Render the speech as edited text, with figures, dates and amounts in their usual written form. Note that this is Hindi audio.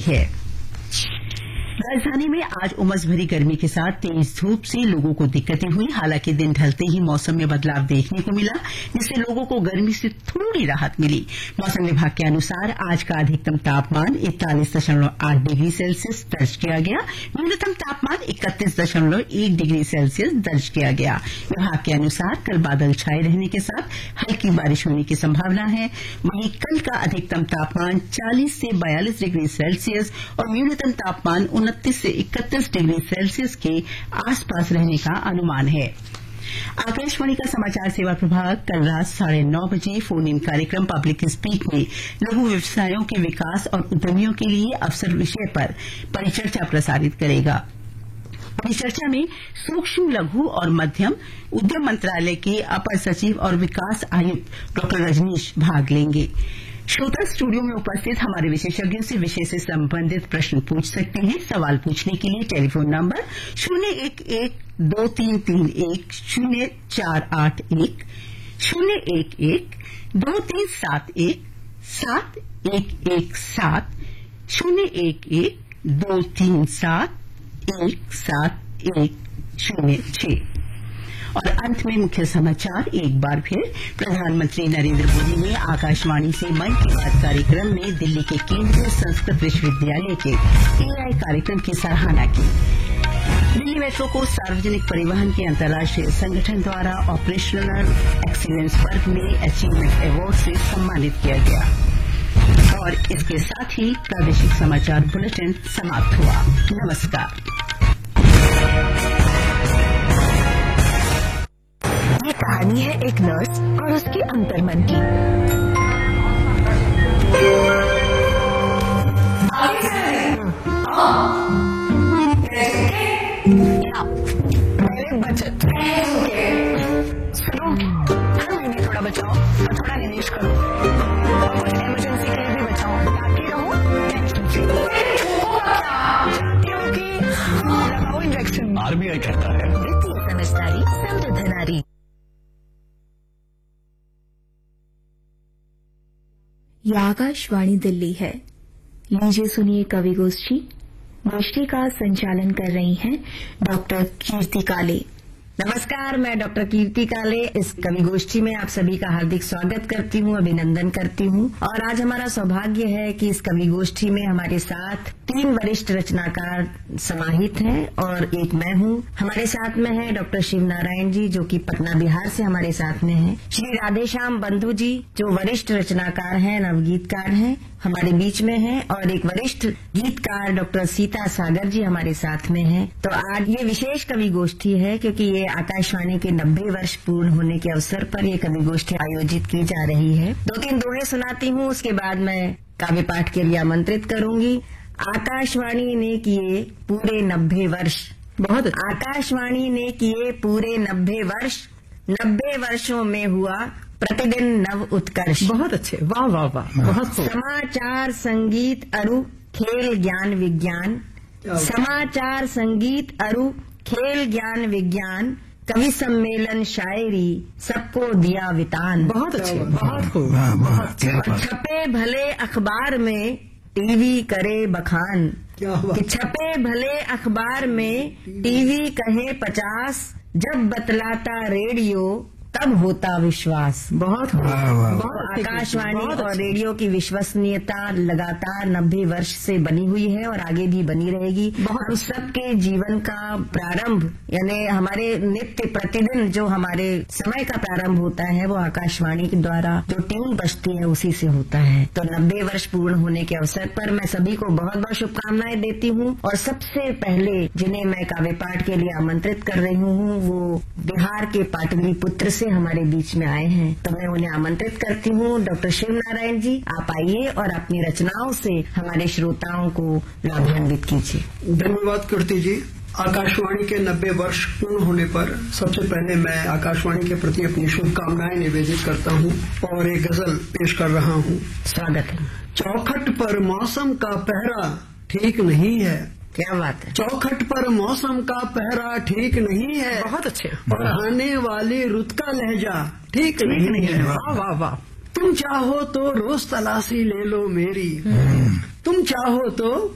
है। राजधानी में आज उमस भरी गर्मी के साथ तेज धूप से लोगों को दिक्कतें हुई। हालांकि दिन ढलते ही मौसम में बदलाव देखने को मिला, जिससे लोगों को गर्मी से थोड़ी राहत मिली। मौसम विभाग के अनुसार आज का अधिकतम तापमान 41.8 डिग्री सेल्सियस दर्ज किया गया। न्यूनतम तापमान 31.1 डिग्री सेल्सियस दर्ज किया गया। विभाग के अनुसार कल बादल छाए रहने के साथ हल्की बारिश होने की संभावना है। वहीं कल का अधिकतम तापमान 40 से 42 डिग्री सेल्सियस और न्यूनतम तापमान 29 से 31 डिग्री सेल्सियस के आसपास रहने का अनुमान है। आकाशवाणी का समाचार सेवा प्रभाग कल रात 9:30 बजे फोन इन कार्यक्रम पब्लिक स्पीक में लघु व्यवसायों के विकास और उद्यमियों के लिए अवसर विषय पर परिचर्चा प्रसारित करेगा। परिचर्चा में सूक्ष्म, लघु और मध्यम उद्यम मंत्रालय के अपर सचिव और विकास आयुक्त डॉ रजनीश भाग लेंगे। श्रोता स्टूडियो में उपस्थित हमारे विशेषज्ञों से विषय से संबंधित प्रश्न पूछ सकते हैं। सवाल पूछने के लिए टेलीफोन नंबर 011-2331-0481, 011-2371-7117, 011-237-1706। और अंत में मुख्य समाचार एक बार फिर। प्रधानमंत्री नरेंद्र मोदी ने आकाशवाणी से मन की बात कार्यक्रम में दिल्ली के केंद्रीय संस्कृत विश्वविद्यालय के AI कार्यक्रम की सराहना की। दिल्ली मेट्रो को सार्वजनिक परिवहन के अंतर्राष्ट्रीय संगठन द्वारा ऑपरेशनल एक्सीलेंस वर्ग में अचीवमेंट अवार्ड से सम्मानित किया गया। और इसके साथ ही प्रादेशिक समाचार बुलेटिन समाप्त हुआ। नमस्कार। ये कहानी है एक नर्स और उसके अंतर्मन की। बचत सुनो, हर महीने थोड़ा बचाओ और थोड़ा निवेश करो और कुछ इमरजेंसी के लिए भी बचाओ ताकि रहो टेंशन फ्री। जानती हो कि लगाओ इंजेक्शन। RBI कहता है वित्तीय समझदारी समृद्ध नारी। यह आकाशवाणी दिल्ली है। लीजिए सुनिए कवि गोष्ठी। गोष्ठी का संचालन कर रही हैं डॉक्टर कीर्ति काले। नमस्कार, मैं डॉक्टर कीर्ति काले इस कवि गोष्ठी में आप सभी का हार्दिक स्वागत करती हूँ, अभिनंदन करती हूँ। और आज हमारा सौभाग्य है कि इस कवि गोष्ठी में हमारे साथ 3 वरिष्ठ रचनाकार समाहित हैं और एक मैं हूँ। हमारे साथ में है डॉक्टर शिव नारायण जी, जो कि पटना बिहार से हमारे साथ में हैं। श्री राधेश्याम बंधु जी, जो वरिष्ठ रचनाकार हैं, नवगीतकार हैं, हमारे बीच में हैं। और एक वरिष्ठ गीतकार डॉक्टर सीता सागर जी हमारे साथ में हैं। तो आज ये विशेष कवि गोष्ठी है क्योंकि ये आकाशवाणी के 90 वर्ष पूर्ण होने के अवसर पर ये कवि गोष्ठी आयोजित की जा रही है। 2-3 दोहे सुनाती हूँ, उसके बाद मैं काव्य पाठ के लिए आमंत्रित करूंगी। आकाशवाणी ने किए पूरे 90 वर्ष। बहुत आकाशवाणी ने किए पूरे 90 वर्ष, 90 वर्षों में हुआ प्रतिदिन नव उत्कर्ष। बहुत अच्छे, वाह वाह वाह, बहुत समाचार, संगीत, अरु, खेल, ज्ञान, विज्ञान। समाचार, संगीत, अरु, खेल, ज्ञान, विज्ञान, कवि सम्मेलन, शायरी, सबको दिया वितान। बहुत अच्छे, बहुत खूब, बहुत। छपे भले अखबार में टीवी करे बखान। कि छपे भले अखबार में टीवी कहे 50, जब बतलाता रेडियो तब होता विश्वास। बहुत आकाशवाणी और रेडियो की विश्वसनीयता लगातार 90 वर्ष से बनी हुई है और आगे भी बनी रहेगी। हम सबके जीवन का प्रारंभ, यानी हमारे नित्य प्रतिदिन जो हमारे समय का प्रारंभ होता है, वो आकाशवाणी के द्वारा जो ट्यून बजती है उसी से होता है। तो 90 वर्ष पूर्ण होने के अवसर पर मैं सभी को बहुत बहुत शुभकामनाएं देती हूँ। और सबसे पहले जिन्हें मैं काव्य पाठ के लिए आमंत्रित कर रही हूँ, वो बिहार के पाटलिपुत्र से हमारे बीच में आए हैं। तो मैं उन्हें आमंत्रित करती हूँ। डॉक्टर शिव नारायण जी, आप आइए और अपनी रचनाओं से हमारे श्रोताओं को लाभान्वित कीजिए। धन्यवाद कीर्ति जी। आकाशवाणी के 90 वर्ष पूर्ण होने पर सबसे पहले मैं आकाशवाणी के प्रति अपनी शुभकामनाएं निवेदित करता हूँ और एक गजल पेश कर रहा हूँ। स्वागत है। चौखट पर मौसम का पहरा ठीक नहीं है। क्या बात है। चौखट पर मौसम का पहरा ठीक नहीं है। बहुत अच्छे। और आने वाली रुत का लहजा ठीक नहीं है। वाह वाह वाह। तुम चाहो तो रोज तलाशी ले लो मेरी, तुम चाहो तो